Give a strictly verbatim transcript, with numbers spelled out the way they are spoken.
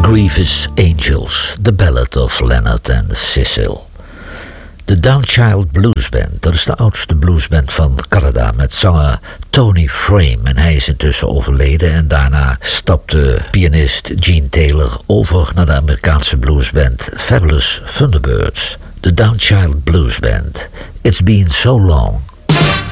Grievous Angels, The Ballad of Leonard and Cecil. De Downchild Blues Band, dat is de oudste bluesband van Canada met zanger Tony Frame. En hij is intussen overleden en daarna stapte pianist Gene Taylor over naar de Amerikaanse bluesband Fabulous Thunderbirds. De Downchild Blues Band, It's Been So Long